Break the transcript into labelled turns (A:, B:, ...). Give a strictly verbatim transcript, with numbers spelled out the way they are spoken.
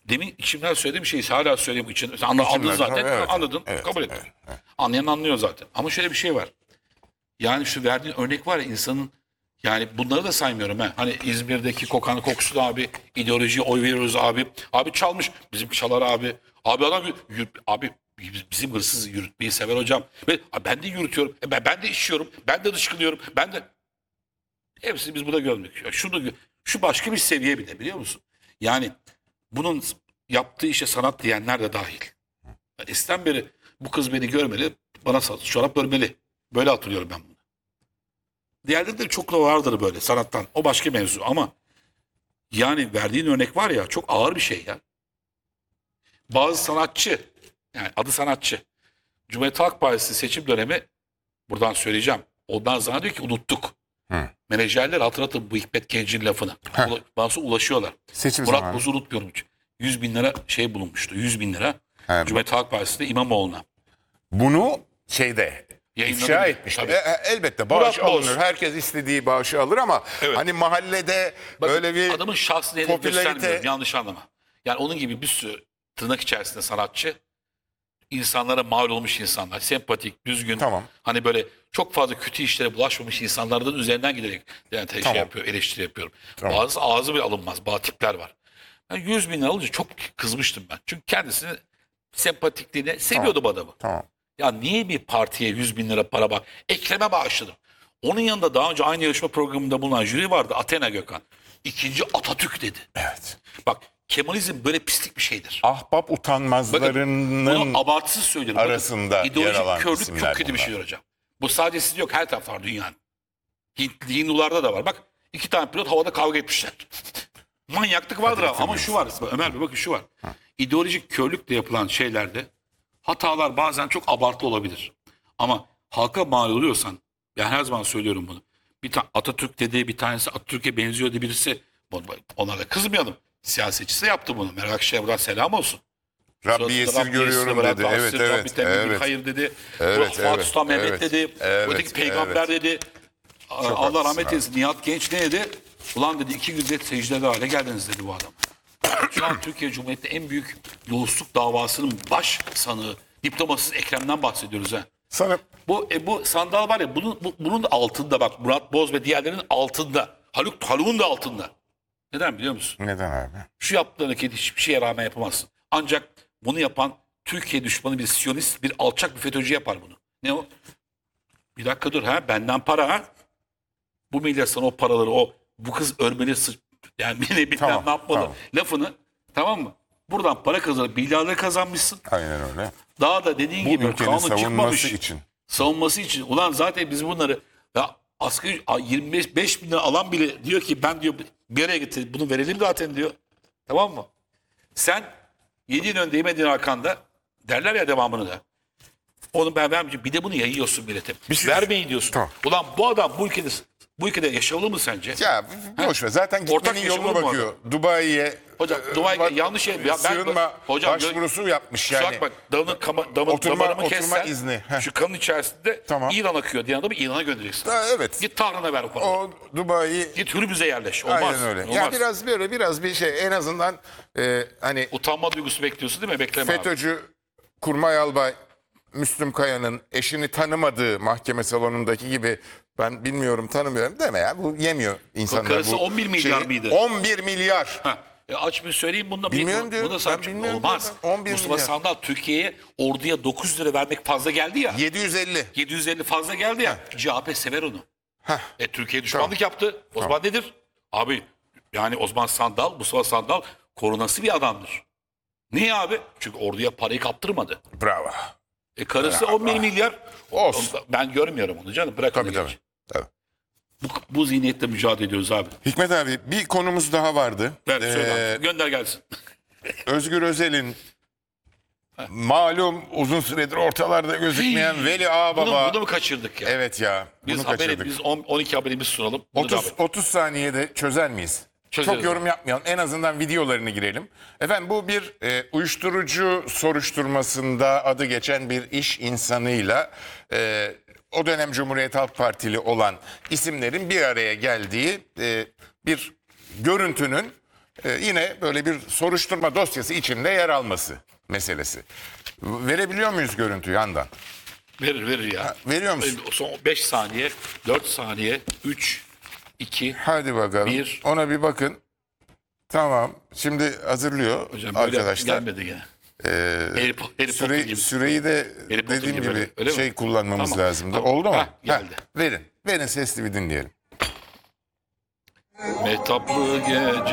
A: demin içimden söylediğim şeyi hala söyleyeyim için. Anladın, anladın zaten.
B: Evet,
A: anladın.
B: evet,
A: kabul ettin.
B: evet, evet.
A: Anlayan anlıyor zaten. Ama şöyle bir şey var. Yani şu verdiğin örnek var ya insanın, yani bunları da saymıyorum ha. Hani İzmir'deki kokan kokusu abi, ideolojiye oy veriyoruz abi. Abi çalmış. Bizim çalar abi. Abi adam yürü, abi bizim hırsız yürütmeyi sever hocam. Ve ben de yürütüyorum. E ben, ben de işiyorum. Ben de dışkılıyorum. Ben de hepsini biz burada görmedik. Ya şunu, şu başka bir seviye bir de, biliyor musun? Yani bunun yaptığı işe sanat diyenler de dahil. Yani eskiden beri bu kız beni görmeli, bana çorap örmeli. Böyle hatırlıyorum ben bunu. Diğerleri de çok da vardır böyle sanattan. O başka mevzu ama yani verdiğin örnek var ya, çok ağır bir şey ya. Bazı sanatçı, yani adı sanatçı, Cumhuriyet Halk Partisi seçim dönemi, buradan söyleyeceğim. O ben sana diyor ki unuttuk.
B: Hı.
A: Menajerler hatırlatın bu Hikmet Genc'in lafını. Ula, bana sonra ulaşıyorlar.
B: Seçim
A: Murat
B: zamanı.
A: Boz'u unutmuyorum. yüz bin lira şey bulunmuştu. yüz bin lira.
B: He,
A: Cumhuriyet Halk Partisi'nde İmamoğlu'na.
B: Bunu şeyde
A: Yayınladı
B: ifşa
A: bile,
B: etmişler.
A: tabii.
B: E, e, elbette bağış
A: Murat Boz.
B: alınır. Herkes istediği bağışı alır ama
A: Evet.
B: hani mahallede
A: Bakın,
B: böyle bir
A: adamın şahsını
B: popülarite-
A: göstermiyorum, yanlış anlama. Yani onun gibi bir sürü tırnak içerisinde sanatçı, insanlara mal olmuş insanlar, sempatik, düzgün,
B: Tamam.
A: hani böyle çok fazla kötü işlere bulaşmamış insanlardan üzerinden giderek yani şey
B: Tamam.
A: yapıyor, eleştiri yapıyorum.
B: Tamam.
A: Bazı ağzı bile alınmaz, bazı tipler var. Yani yüz bin lira alınca çok kızmıştım ben. Çünkü kendisini sempatikliğine seviyordum adamı.
B: Tamam.
A: Ya niye bir partiye yüz bin lira para bak? Ekrem'e bağışladım. Onun yanında daha önce aynı yarışma programında bulunan jüri vardı, Athena Gökhan. İkinci Atatürk dedi.
B: Evet.
A: Bak, Kemalizm böyle pislik bir şeydir.
B: Ahbap
A: Bakın,
B: utanmazlarının
A: bunu abartısız söylüyorum. Bakın,
B: arasında yer
A: ideolojik
B: alan
A: körlük
B: isimler
A: çok kötü bir
B: bunlar.
A: şeydir hocam. Bu sadece sizde yok, her tarafta var dünyanın. Hint, Hindularda da var. Bak, iki tane pilot havada kavga etmişler. Manyaklık vardır ama, ama şu var. Ömer Bey bakın şu var. İdeolojik körlükle yapılan şeylerde hatalar bazen çok abartılı olabilir. Ama halka mal oluyorsan, ben her zaman söylüyorum bunu. Bir tane Atatürk dediği, bir tanesi Atatürk'e benziyor diye birisi, onlara kızmayalım. Siyasetçisi yaptı bunu. Meral Akşener'e buradan selam olsun.
B: Rabbi yesir görüyorum dedi. Evet, evet, evet.
A: Hayır dedi.
B: Evet,
A: Fatih
B: evet,
A: Sultan Mehmet
B: evet,
A: dedi.
B: evet,
A: Öteki peygamber
B: evet.
A: dedi.
B: Çok
A: Allah
B: haklısın
A: rahmet
B: abi.
A: eylesin. Nihat Genç ne dedi? Ulan dedi, iki günde secdede hale geldiniz dedi bu adam. Şu an Türkiye Cumhuriyeti en büyük yolsuzluk davasının baş sanığı, diplomasız Ekrem'den bahsediyoruz ha.
B: Sana
A: Bu e, bu sandal var ya, bunun bu, bunun da altında, bak, Murat Boz ve diğerlerinin altında. Haluk Haluk'un da altında. Neden biliyor musun?
B: neden abi?
A: Şu yaptığın hareket hiçbir şeye rağmen yapamazsın. Ancak bunu yapan Türkiye düşmanı bir Siyonist, bir alçak bir FETÖ'cü yapar bunu. Ne o? Bir dakika dur ha, benden para ha. Bu millet sana o paraları, o bu kız örmeli sı- yani beni bilmem
B: Tamam,
A: ne yapmalı
B: tamam.
A: lafını, tamam mı? Buradan para kazanıp milyarları kazanmışsın.
B: Aynen öyle.
A: Daha da dediğin
B: Bu
A: gibi
B: ülkenin
A: kanun
B: savunması
A: çıkmamış.
B: için.
A: Savunması için. Ulan zaten biz bunları, ya asgari yirmi beş beş bin lira alan bile diyor ki ben diyor bir araya getir bunu verelim zaten diyor. Tamam mı? Sen yediğin önde yemediğin arkanda derler ya devamını da. Onu ben vermeyeceğim. Bir de bunu yayıyorsun millete.
B: Bir şey-
A: Vermeyin diyorsun.
B: Tamam.
A: Ulan bu adam bu ülkede bu ülkede yaşamalı mı sence?
B: Ya boş ver. Zaten
A: Ortak
B: gitmenin yoluna
A: yaşamı mı
B: bakıyor. Dubai'ye
A: Hocam,
B: e,
A: Dubai
B: bak-
A: yanlış şey. Ya ben,
B: sığınma
A: hocam,
B: başvurusu yapmış
A: Şu
B: yani.
A: bak bak, damın, kama, damın,
B: Oturma-
A: damarımı
B: oturma
A: kessen,
B: izni. Heh.
A: şu kanın içerisinde
B: Tamam.
A: İran akıyor diyen adamı İran'a göndereceksin.
B: Ha, evet.
A: Git Tahran'a ver o parayı.
B: O Dubai'yi
A: Git Hürmüz'e yerleş. Olmaz.
B: aynen öyle.
A: Olmaz.
B: Ya biraz böyle biraz bir şey en azından e, hani
A: Utanma duygusu bekliyorsun değil mi? Bekleme abi.
B: FETÖ'cü Kurmay Albay Müslüm Kaya'nın eşini tanımadığı mahkeme salonundaki gibi ben bilmiyorum tanımıyorum deme ya. Bu yemiyor insanlar.
A: Karısı
B: bu
A: on bir milyar
B: şeyi.
A: mıydı?
B: on bir milyar.
A: Ha, e aç bir söyleyeyim bunda.
B: Bilmiyorum
A: bu,
B: diyor.
A: Bu da
B: Ben
A: saçma.
B: bilmiyorum
A: Olmaz.
B: diyor ben. on bir
A: Mustafa
B: milyar.
A: Sandal Türkiye'ye orduya dokuz yüz lira vermek fazla geldi ya.
B: yedi yüz elli.
A: yedi yüz elli fazla geldi ya. C H P sever onu.
B: Heh.
A: E, Türkiye düşmanlık yaptı. O zaman nedir? Abi yani Osman Sandal, Mustafa Sandal korunası bir adamdır. Niye abi? Çünkü orduya parayı kaptırmadı.
B: Bravo.
A: E karısı on bir milyar.
B: Olsun.
A: Ben görmüyorum onu canım. Bırak
B: Tabii
A: onu
B: tabii.
A: geç.
B: tabii.
A: Bu, bu zihniyetle mücadele ediyoruz abi.
B: Hikmet abi bir konumuz daha vardı.
A: Ver söyle
B: Ee,
A: abi. Gönder gelsin.
B: Özgür Özel'in malum uzun süredir ortalarda gözükmeyen Veli Ağbaba.
A: Bunu, bunu mu kaçırdık ya?
B: Evet ya. Bunu
A: Biz haberi,
B: kaçırdık.
A: biz on, on iki haberimiz sunalım. Bunu da
B: otuz,
A: haber-
B: otuz saniyede çözer miyiz?
A: Çözeriz.
B: Çok yorum yapmayalım. En azından videolarını girelim. Efendim bu bir e, uyuşturucu soruşturmasında adı geçen bir iş insanıyla e, o dönem Cumhuriyet Halk Partili olan isimlerin bir araya geldiği e, bir görüntünün e, yine böyle bir soruşturma dosyası içinde yer alması meselesi. Verebiliyor muyuz görüntüyü yandan?
A: Verir verir ya.
B: Veriyor musun?
A: Son beş saniye, dört saniye, üç, iki.
B: Hadi bakalım.
A: Bir.
B: Ona bir bakın. Tamam. Şimdi hazırlıyor
A: Hocam böyle
B: arkadaşlar.
A: gelmedi gene.
B: Ee,
A: Harry, Po- Harry Potter
B: süre,
A: gibi.
B: süreyi de
A: Harry Potter
B: dediğim
A: gibi
B: gibi
A: öyle, öyle mi?
B: şey kullanmamız
A: Tamam,
B: lazımdı.
A: tamam.
B: Oldu mu?
A: Heh, geldi.
B: Heh, verin. Verin sesli bir dinleyelim.
A: Mehtaplı gece.